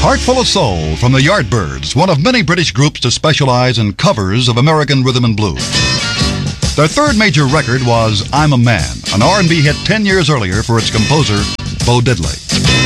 Heart Full of Soul from the Yardbirds, one of many British groups to specialize in covers of American rhythm and blues. Their third major record was I'm a Man, an R&B hit 10 years earlier for its composer, Bo Diddley.